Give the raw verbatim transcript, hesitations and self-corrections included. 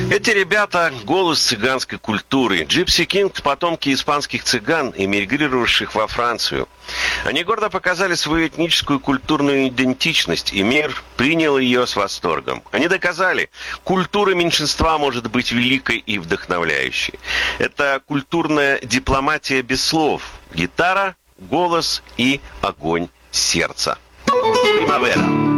Эти ребята – голос цыганской культуры. Gypsy Kings – потомки испанских цыган, эмигрировавших во Францию. Они гордо показали свою этническую культурную идентичность, и мир принял ее с восторгом. Они доказали, культура меньшинства может быть великой и вдохновляющей. Это культурная дипломатия без слов. Гитара, голос и огонь сердца. Примавера.